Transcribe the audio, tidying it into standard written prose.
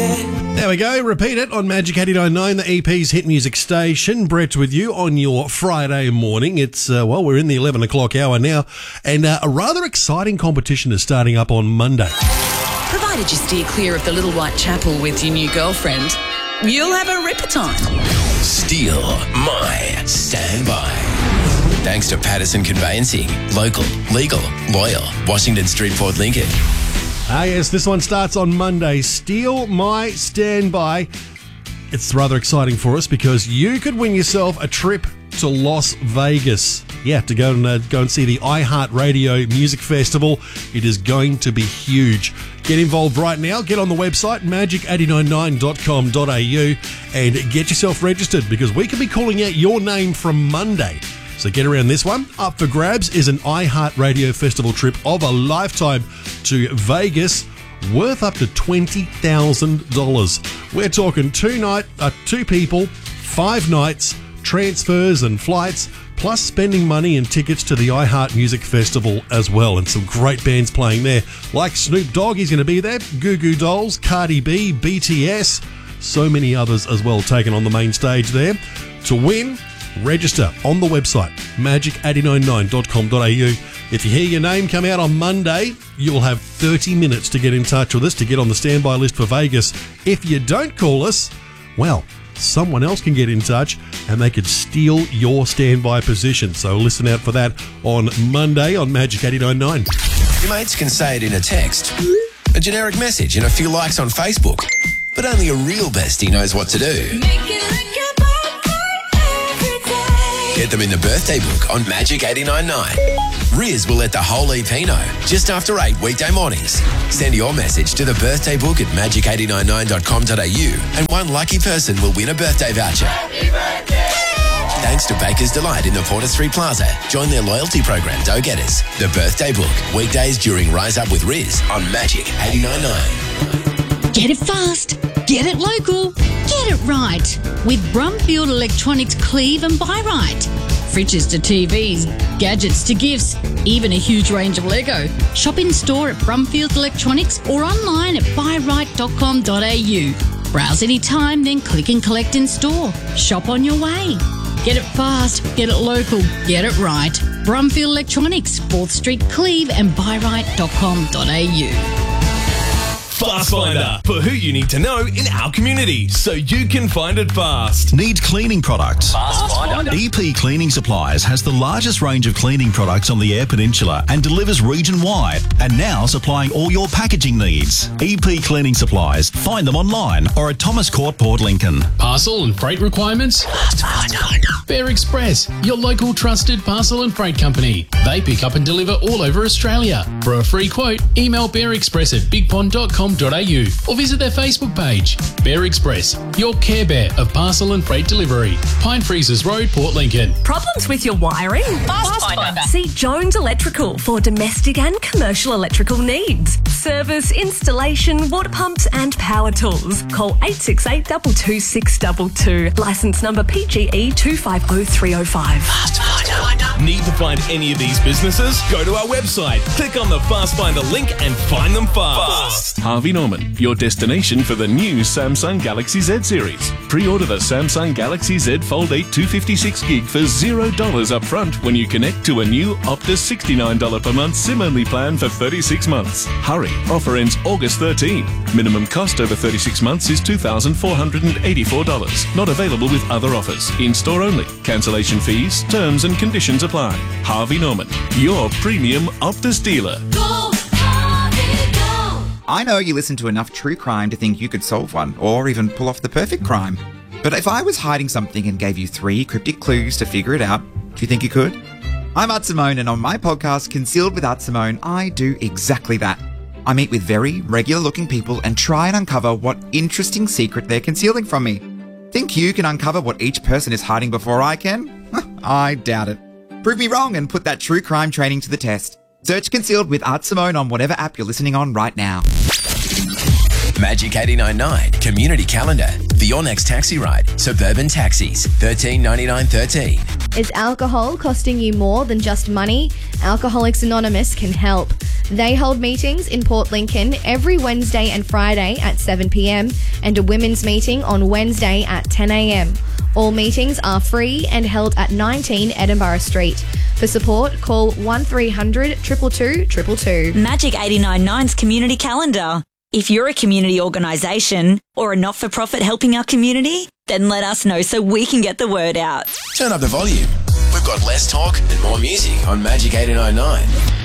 There we go. Repeat it on Magic 89.9, the EP's hit music station. Brett with you on your Friday morning. It's, we're in the 11 o'clock hour now, and a rather exciting competition is starting up on Monday. Provided you steer clear of the Little White Chapel with your new girlfriend, you'll have a ripper time. Steal my standby. Thanks to Patterson Conveyancing. Local, legal, loyal. Washington Street, Port Lincoln. Ah, yes, this one starts on Monday. Steal my standby. It's rather exciting for us because you could win yourself a trip to Las Vegas. Yeah, to go and see the iHeartRadio Music Festival. It is going to be huge. Get involved right now. Get on the website, magic899.com.au, and get yourself registered because we could be calling out your name from Monday. So get around this one. Up for grabs is an iHeartRadio Festival trip of a lifetime to Vegas, worth up to $20,000. We're talking two people, 5 nights, transfers and flights, plus spending money and tickets to the iHeart Music Festival as well. And some great bands playing there, like Snoop Dogg, he's going to be there, Goo Goo Dolls, Cardi B, BTS, so many others as well taken on the main stage there. To win, register on the website, magic899.com.au. If you hear your name come out on Monday, you'll have 30 minutes to get in touch with us to get on the standby list for Vegas. If you don't call us, well, someone else can get in touch and they could steal your standby position. So listen out for that on Monday on Magic 89.9. Your mates can say it in a text, a generic message, and a few likes on Facebook. But only a real bestie knows what to do. Get them in the birthday book on Magic 89.9. Riz will let the whole EP know just after 8 weekday mornings. Send your message to the birthday book at magic899.com.au and one lucky person will win a birthday voucher. Happy birthday! Thanks to Baker's Delight in the Porter Street Plaza. Join their loyalty program, Go Getters. The birthday book, weekdays during Rise Up with Riz on Magic 89.9. Get it fast, get it local, get it right with Brumfield Electronics Cleave and Buy Right. Fridges to TVs, gadgets to gifts, even a huge range of Lego. Shop in store at Brumfield Electronics or online at buyright.com.au. Browse anytime, then click and collect in store. Shop on your way. Get it fast, get it local, get it right. Brumfield Electronics, 4th Street, Cleave and buyright.com.au. Fast Finder, for who you need to know in our community, so you can find it fast. Need cleaning products? Fast Finder. EP Cleaning Supplies has the largest range of cleaning products on the Eyre Peninsula and delivers region-wide, and now supplying all your packaging needs. EP Cleaning Supplies. Find them online or at Thomas Court, Port Lincoln. Parcel and freight requirements? Fast Finder. Bear Express, your local trusted parcel and freight company. They pick up and deliver all over Australia. For a free quote, email bearexpress@bigpond.com.au or visit their Facebook page. Bear Express, your Care Bear of parcel and freight delivery. Pine Freezers Road, Port Lincoln. Problems with your wiring? Fast Finder. See Jones Electrical for domestic and commercial electrical needs. Service, installation, water pumps and power tools. Call 868 22622. Licence number PGE 250305. Fast Finder. Need to find any of these businesses? Go to our website, click on the Fast Finder link and find them fast. Harvey Norman, your destination for the new Samsung Galaxy Z series. Pre-order the Samsung Galaxy Z Fold 8 256GB for $0 up front when you connect to a new Optus $69 per month SIM-only plan for 36 months. Hurry, offer ends August 13. Minimum cost over 36 months is $2,484. Not available with other offers. In-store only. Cancellation fees, terms and conditions apply. Harvey Norman, your premium Optus dealer. Go, Harvey, go! I know you listen to enough true crime to think you could solve one, or even pull off the perfect crime. But if I was hiding something and gave you 3 cryptic clues to figure it out, do you think you could? I'm Art Simone, and on my podcast, Concealed with Art Simone, I do exactly that. I meet with very regular-looking people and try and uncover what interesting secret they're concealing from me. Think you can uncover what each person is hiding before I can? I doubt it. Prove me wrong and put that true crime training to the test. Search Concealed with Art Simone on whatever app you're listening on right now. Magic 89.9 Community Calendar for your next taxi ride. Suburban Taxis, $13.99.13. Is alcohol costing you more than just money? Alcoholics Anonymous can help. They hold meetings in Port Lincoln every Wednesday and Friday at 7 p.m. and a women's meeting on Wednesday at 10 a.m. All meetings are free and held at 19 Edinburgh Street. For support, call 1300 222 222. Magic 89.9's community calendar. If you're a community organisation or a not-for-profit helping our community, then let us know so we can get the word out. Turn up the volume. We've got less talk and more music on Magic 89.9.